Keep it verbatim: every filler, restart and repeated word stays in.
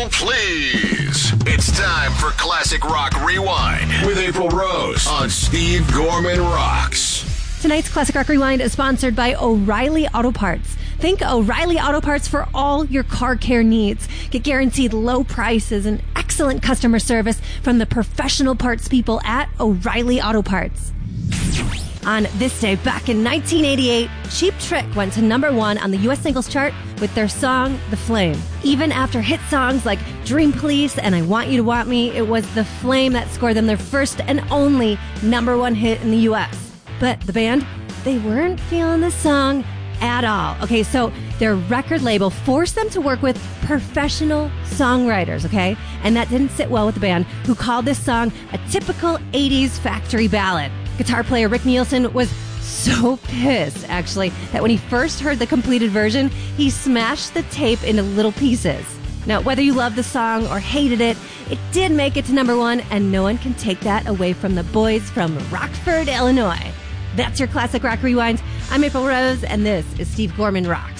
please. It's time for Classic Rock Rewind with April Rose on Steve Gorman Rocks. Tonight's Classic Rock Rewind is sponsored by O'Reilly Auto Parts. Think O'Reilly Auto Parts for all your car care needs. Get guaranteed low prices and excellent customer service from the professional parts people at O'Reilly Auto Parts. On this day, back in nineteen eighty-eight, Cheap Trick went to number one on the U S singles chart with their song, The Flame. Even after hit songs like Dream Police and I Want You to Want Me, it was The Flame that scored them their first and only number one hit in the U S. But the band, they weren't feeling the song at all. Okay, so their record label forced them to work with professional songwriters, okay? And that didn't sit well with the band, who called this song a typical eighties factory ballad. Guitar player Rick Nielsen was so pissed, actually, that when he first heard the completed version, he smashed the tape into little pieces. Now, whether you loved the song or hated it, it did make it to number one, and no one can take that away from the boys from Rockford, Illinois. That's your Classic Rock Rewind. I'm April Rose, and this is Steve Gorman Rocks.